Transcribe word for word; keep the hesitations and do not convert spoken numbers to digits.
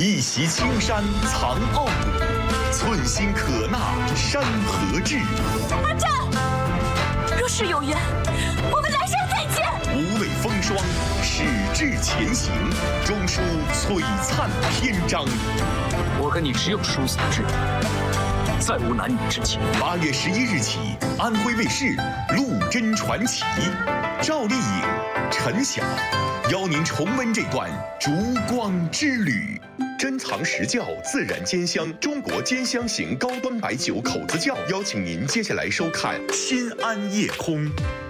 一袭青衫藏傲骨，寸心可纳山河志。 阿战，若是有缘，我们来生再见。 无畏风霜，矢志前行，终书璀璨篇章。 我跟你只有殊死之缘，再无男女之情。 八月十一日起，安徽卫视《陆贞传奇》，赵丽颖、陈晓邀您重温这段烛光之旅。珍藏实窖，自然兼香，中国兼香型高端白酒口子窖，邀请您接下来收看《新安夜空》。